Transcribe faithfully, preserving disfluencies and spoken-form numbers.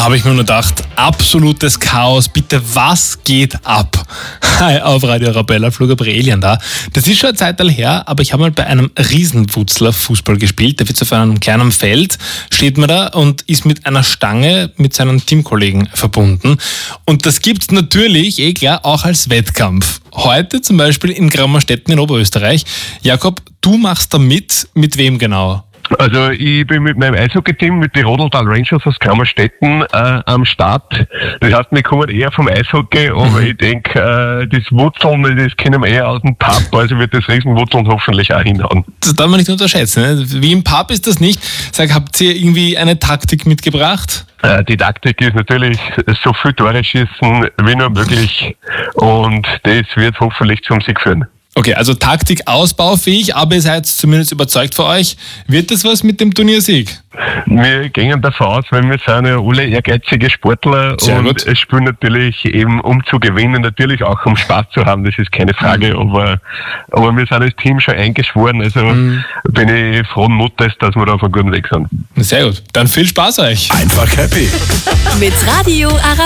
habe ich mir nur gedacht, absolutes Chaos, bitte, was geht ab? Hi, auf Radio Arabella, Flug Gabrielian da. Das ist schon eine Zeit her, aber ich habe mal bei einem Riesenwutzler Fußball gespielt. Der wird auf einem kleinen Feld, steht man da und ist mit einer Stange mit seinen Teamkollegen verbunden. Und das gibt's natürlich, eh klar, auch als Wettkampf. Heute zum Beispiel in Grammerstetten in Oberösterreich. Jakob, du machst da mit, mit wem genau? Also ich bin mit meinem Eishockey-Team, mit den Rodeltal Rangers aus Grammerstetten äh, am Start. Das heißt, wir kommen eher vom Eishockey, aber mhm. ich denke, äh, das Wurzeln, das kennen wir eher aus dem Pub, also wird das Riesenwurzeln hoffentlich auch hinhauen. Das darf man nicht unterschätzen, ne? Wie im Pub ist das nicht. Sag, habt ihr irgendwie eine Taktik mitgebracht? Äh, die Taktik ist natürlich so viel Tore schießen wie nur möglich und das wird hoffentlich zum Sieg führen. Okay, also Taktik ausbaufähig, aber ihr seid zumindest überzeugt von euch. Wird das was mit dem Turniersieg? Wir gehen davon aus, weil wir sind ja alle ehrgeizige Sportler. Sehr und gut. Es spielt natürlich eben, um zu gewinnen, natürlich auch um Spaß zu haben, das ist keine Frage, mhm. aber, aber wir sind als Team schon eingeschworen, also mhm. bin ich frohen Mutes, dass wir da auf einem guten Weg sind. Sehr gut, dann viel Spaß euch. Einfach happy. Mit Radio Arabella.